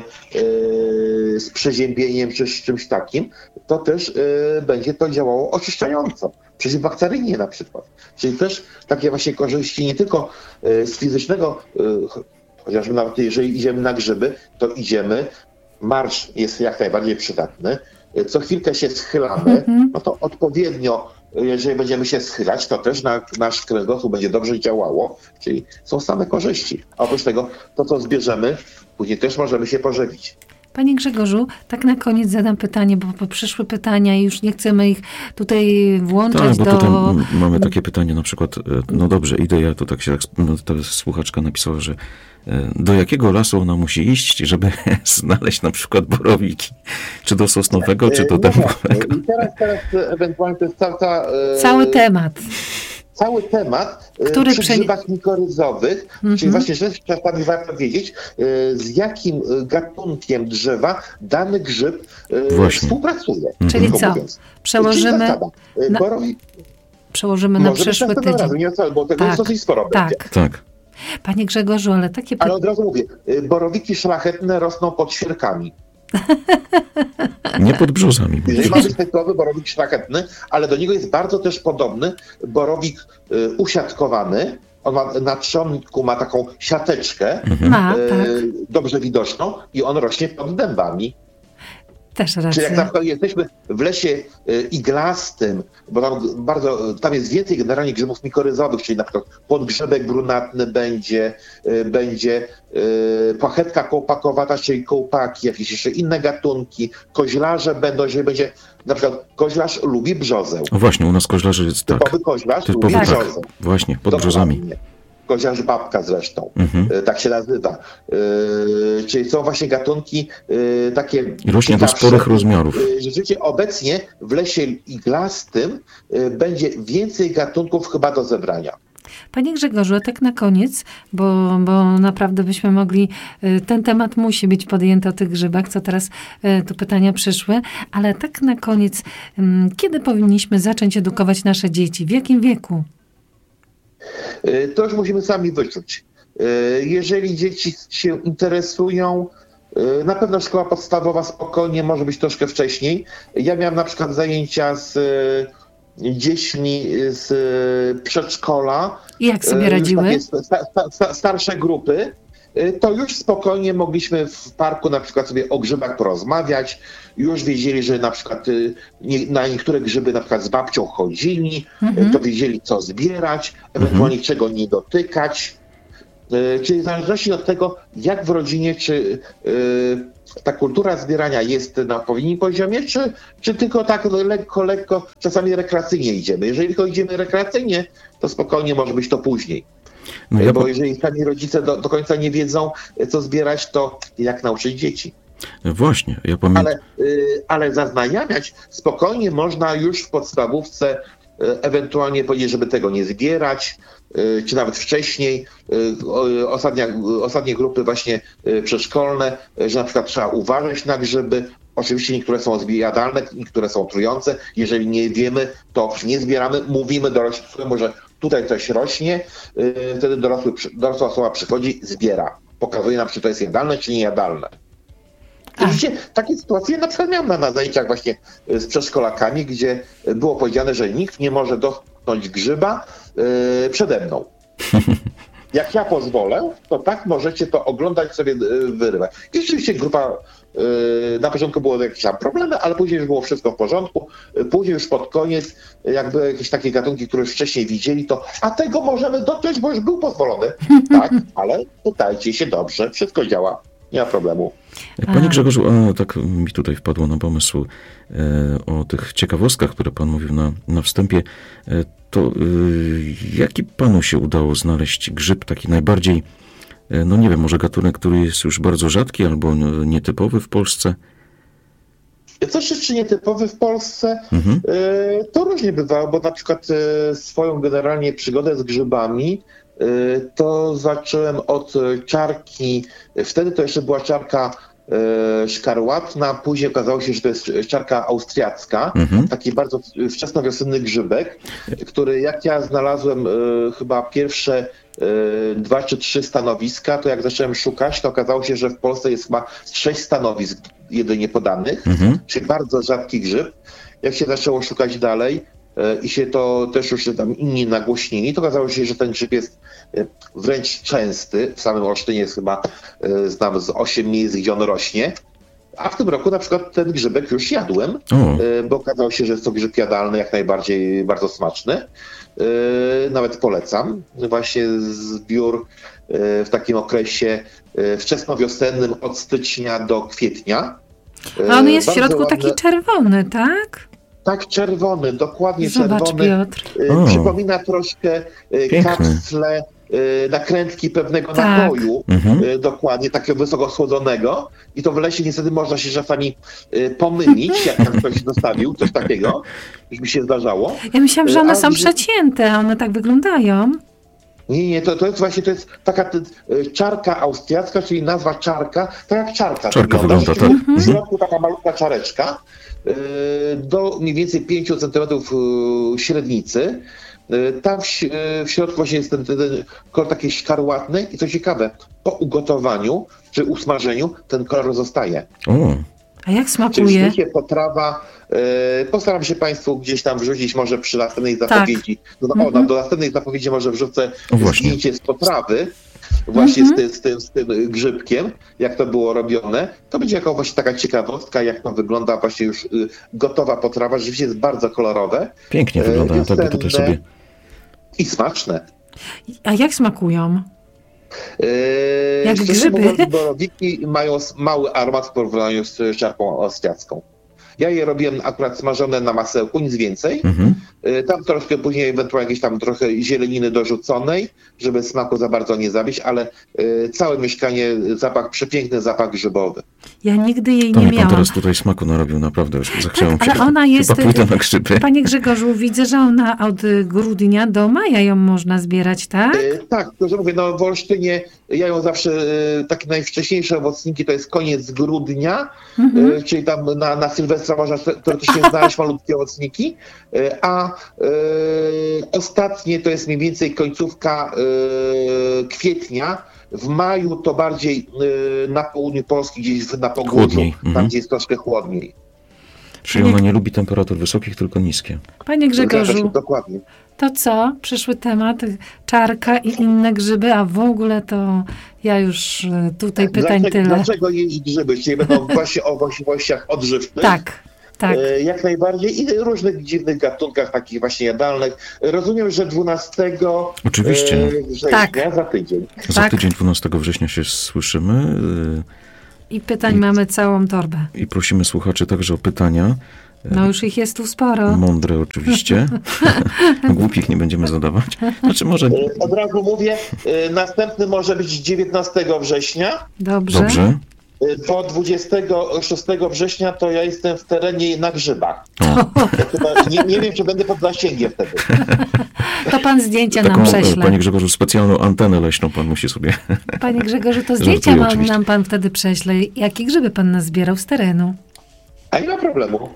Speaker 1: z przeziębieniem czy z czymś takim, to też będzie to działało oczyszczająco. Przeciwbakteryjnie na przykład. Czyli też takie właśnie korzyści nie tylko z fizycznego, chociażby nawet jeżeli idziemy na grzyby, to idziemy, marsz jest jak najbardziej przydatny, co chwilkę się schylamy, no to odpowiednio, jeżeli będziemy się schylać, to też nasz kręgosłup będzie dobrze działało, czyli są same korzyści. A oprócz tego, to co zbierzemy, później też możemy się pożywić.
Speaker 3: Panie Grzegorzu, tak na koniec zadam pytanie, bo przyszły pytania i już nie chcemy ich tutaj włączać
Speaker 2: bo tutaj mamy takie pytanie, na przykład, no dobrze, idę ja, to tak się, ta słuchaczka napisała, że do jakiego lasu ona musi iść, żeby znaleźć na przykład borowiki? Czy do sosnowego, czy do dębowego?
Speaker 1: I teraz ewentualnie to jest
Speaker 3: cały temat.
Speaker 1: Cały temat przy grzybach mikoryzowych, czyli właśnie, że czasami warto wiedzieć, z jakim gatunkiem drzewa dany grzyb współpracuje.
Speaker 3: Czyli co? Przełożymy na przyszły tydzień.
Speaker 1: Nie cały, bo tego jest dosyć sporo będzie.
Speaker 2: Tak.
Speaker 3: Panie Grzegorzu, ale takie...
Speaker 1: Ale od razu mówię, borowiki szlachetne rosną pod świerkami.
Speaker 2: Nie pod brzozami.
Speaker 1: Jeżeli ma być typowy borowik szlachetny, ale do niego jest bardzo też podobny borowik usiatkowany. On na trzonku ma taką siateczkę, dobrze widoczną i on rośnie pod dębami.
Speaker 3: Też racja.
Speaker 1: Czyli jak na przykład jesteśmy w lesie iglastym, bo tam jest więcej generalnie grzybów mikoryzowych, czyli na przykład podgrzebek brunatny będzie płachetka kołpakowata, czyli kołpaki, jakieś jeszcze inne gatunki, koźlarze będą, jeżeli będzie, na przykład koźlarz lubi brzozę.
Speaker 2: O właśnie, u nas koźlarze jest
Speaker 1: typowy koźlarz lubi brzozę.
Speaker 2: Właśnie, pod brzozami.
Speaker 1: koziarz babka zresztą, tak się nazywa. Czyli są właśnie gatunki takie...
Speaker 2: I rośnie do sporych rozmiarów.
Speaker 1: Rzeczywiście obecnie w lesie iglastym będzie więcej gatunków chyba do zebrania.
Speaker 3: Panie Grzegorzu, a tak na koniec, bo naprawdę byśmy mogli, ten temat musi być podjęty o tych grzybach, co teraz tu pytania przyszły, ale tak na koniec, kiedy powinniśmy zacząć edukować nasze dzieci? W jakim wieku?
Speaker 1: To już musimy sami wyczuć. Jeżeli dzieci się interesują, na pewno szkoła podstawowa spokojnie może być troszkę wcześniej. Ja miałem na przykład zajęcia z dziećmi z przedszkola.
Speaker 3: I jak sobie radziły?
Speaker 1: Starsze grupy. To już spokojnie mogliśmy w parku na przykład sobie o grzybach porozmawiać. Już wiedzieli, że na przykład na niektóre grzyby na przykład z babcią chodzili, to wiedzieli co zbierać, ewentualnie czego nie dotykać. Czyli w zależności od tego, jak w rodzinie, czy ta kultura zbierania jest na odpowiednim poziomie, czy tylko tak lekko, czasami rekreacyjnie idziemy. Jeżeli tylko idziemy rekreacyjnie, to spokojnie może być to później. No bo jeżeli sami rodzice do końca nie wiedzą, co zbierać, to jak nauczyć dzieci?
Speaker 2: Właśnie, ja pamiętam.
Speaker 1: Ale zaznajamiać spokojnie można już w podstawówce, ewentualnie powiedzieć, żeby tego nie zbierać, czy nawet wcześniej, ostatnie grupy właśnie przedszkolne, że na przykład trzeba uważać na grzyby. Oczywiście niektóre są zjadalne, niektóre są trujące. Jeżeli nie wiemy, to nie zbieramy, mówimy dorosłemu, że tutaj coś rośnie, wtedy dorosła osoba przychodzi, zbiera. Pokazuje nam, czy to jest jadalne, czy niejadalne. Oczywiście takie sytuacje na przykład miałem na zajęciach właśnie z przedszkolakami, gdzie było powiedziane, że nikt nie może dotknąć grzyba przede mną. Jak ja pozwolę, to tak możecie to oglądać, sobie wyrywać. I rzeczywiście grupa, na początku były jakieś tam problemy, ale później już było wszystko w porządku. Później już pod koniec, jak były jakieś takie gatunki, które już wcześniej widzieli, to a tego możemy dotknąć, bo już był pozwolony. Tak, ale pytajcie się dobrze, wszystko działa, nie ma problemu.
Speaker 2: Panie Grzegorzu, tak mi tutaj wpadło na pomysł o tych ciekawostkach, które pan mówił na wstępie. To jaki panu się udało znaleźć grzyb taki najbardziej, no nie wiem, może gatunek, który jest już bardzo rzadki albo nietypowy w Polsce?
Speaker 1: Coś jeszcze nietypowy w Polsce, to różnie bywało, bo na przykład swoją generalnie przygodę z grzybami to zacząłem od czarki, wtedy to jeszcze była czarka szkarłatna, później okazało się, że to jest czarka austriacka, taki bardzo wczesnowiosenny grzybek, który jak ja znalazłem chyba pierwsze 2 czy 3 stanowiska, to jak zacząłem szukać, to okazało się, że w Polsce jest chyba 6 stanowisk jedynie podanych, czyli bardzo rzadki grzyb. Jak się zaczęło szukać dalej i się to też już tam inni nagłośnili, to okazało się, że ten grzyb jest wręcz częsty. W samym Olsztynie jest chyba, znam z 8 miejsc, gdzie on rośnie. A w tym roku na przykład ten grzybek już jadłem, bo okazało się, że jest to grzyb jadalny, jak najbardziej bardzo smaczny. Nawet polecam. Właśnie zbiór w takim okresie wczesnowiosennym od stycznia do kwietnia.
Speaker 3: A on jest w środku taki czerwony, tak?
Speaker 1: Tak, czerwony, dokładnie.
Speaker 3: Zobacz,
Speaker 1: czerwony.
Speaker 3: Piotr.
Speaker 1: Przypomina troszkę kapsle, nakrętki pewnego napoju, dokładnie, takiego wysoko słodzonego. I to w lesie niestety można się czasami pomylić, jak tam ktoś dostawił, coś takiego, już mi się zdarzało.
Speaker 3: Ja myślałam, że one są przecięte, a one tak wyglądają.
Speaker 1: Nie, to jest właśnie, to jest taka czarka austriacka, czyli nazwa czarka, tak jak czarka wygląda, tak. W środku taka malutka czareczka, do mniej więcej 5 cm średnicy. Tam w środku właśnie jest ten kolor taki szkarłatny i co ciekawe, po ugotowaniu czy usmażeniu ten kolor zostaje.
Speaker 3: A jak smakuje?
Speaker 1: Czyli potrawa, postaram się Państwu gdzieś tam wrzucić może przy następnej zapowiedzi. Do następnej zapowiedzi może wrzucę zdjęcie z potrawy, właśnie z tym grzybkiem, jak to było robione. To będzie jako właśnie taka ciekawostka, jak to wygląda właśnie już gotowa potrawa. Rzeczywiście jest bardzo kolorowe.
Speaker 2: Pięknie wyglądają, tak tutaj sobie.
Speaker 1: I smaczne.
Speaker 3: A jak smakują? Jak grzyby?
Speaker 1: Borowiki mają mały aromat w porównaniu z czarką austriacką. Ja je robiłem akurat smażone na masełku, nic więcej. Tam troszkę później ewentualnie jakieś tam trochę zieleniny dorzuconej, żeby smaku za bardzo nie zabić, ale całe mieszkanie, przepiękny zapach grzybowy.
Speaker 3: Ja nigdy jej
Speaker 2: To
Speaker 3: nie
Speaker 2: pan
Speaker 3: miałam.
Speaker 2: teraz tutaj smaku narobił, naprawdę już zachciałem
Speaker 3: Ale ona jest,
Speaker 2: chyba pójdę na grzyby.
Speaker 3: Panie Grzegorzu, widzę, że ona od grudnia do maja ją można zbierać, tak?
Speaker 1: Tak, to że mówię, w Olsztynie ja ją zawsze, takie najwcześniejsze owocniki to jest koniec grudnia, czyli tam na Sylwestra można teoretycznie znaleźć malutkie owocniki, a ostatnie to jest mniej więcej końcówka kwietnia. W maju to bardziej na południu Polski, gdzieś na Pogórzu, tam gdzie jest troszkę chłodniej.
Speaker 2: Czyli ona nie lubi temperatur wysokich, tylko niskie.
Speaker 3: Panie Grzegorzu,
Speaker 1: dokładnie.
Speaker 3: To co? Przyszły temat, czarka i inne grzyby, a w ogóle to ja już tutaj pytań tyle.
Speaker 1: Dlaczego jeść grzyby? Czyli będą właśnie o właściwościach odżywczych.
Speaker 3: Tak.
Speaker 1: Jak najbardziej i różnych dziwnych gatunkach, takich właśnie jadalnych. Rozumiem, że 12
Speaker 2: Oczywiście.
Speaker 1: września, za tydzień.
Speaker 2: Za tydzień 12 września się słyszymy.
Speaker 3: I pytań mamy całą torbę.
Speaker 2: I prosimy słuchaczy także o pytania.
Speaker 3: No już ich jest tu sporo.
Speaker 2: Mądre oczywiście. Głupich nie będziemy zadawać. Znaczy może...
Speaker 1: Od razu mówię, następny może być 19 września.
Speaker 3: Dobrze.
Speaker 1: Po 26 września to ja jestem w terenie na grzybach. Nie wiem, czy będę pod zasięgiem wtedy.
Speaker 3: To pan zdjęcia nam prześle.
Speaker 2: Panie Grzegorzu, specjalną antenę leśną pan musi sobie...
Speaker 3: Panie Grzegorzu, to zdjęcia nam pan wtedy prześle. Jakie grzyby pan nazbierał z terenu?
Speaker 1: A nie ma problemu.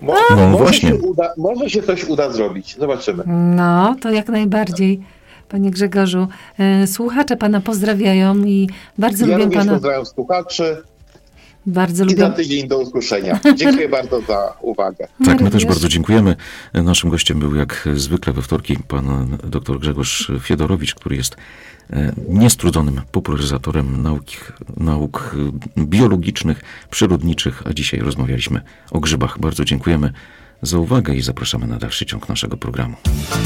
Speaker 1: Może się coś uda zrobić. Zobaczymy.
Speaker 3: No, to jak najbardziej. Panie Grzegorzu, słuchacze pana pozdrawiają i bardzo lubię pana.
Speaker 1: Pozdrawiam słuchaczy.
Speaker 3: Bardzo
Speaker 1: I
Speaker 3: lubię.
Speaker 1: za tydzień do usłyszenia. Dziękuję bardzo za uwagę.
Speaker 2: Tak, my też bardzo dziękujemy. Naszym gościem był jak zwykle we wtorki pan dr Grzegorz Fiedorowicz, który jest niestrudzonym popularyzatorem nauk biologicznych, przyrodniczych, a dzisiaj rozmawialiśmy o grzybach. Bardzo dziękujemy za uwagę i zapraszamy na dalszy ciąg naszego programu.